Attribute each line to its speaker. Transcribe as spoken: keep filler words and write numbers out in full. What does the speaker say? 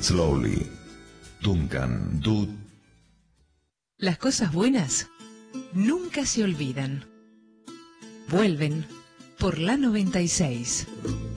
Speaker 1: Slowly. Duncan Du.
Speaker 2: Las cosas buenas nunca se olvidan. Vuelven por la noventa y seis.